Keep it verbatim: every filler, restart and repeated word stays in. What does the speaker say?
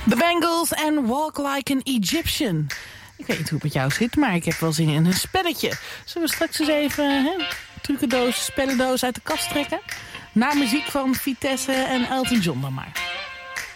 The Bangles en Walk Like an Egyptian. Ik weet niet hoe het met jou zit, maar ik heb wel zin in een spelletje. Zullen we straks eens even hè, trucendoos, spellendoos uit de kast trekken? Na muziek van Vitesse en Elton John dan maar.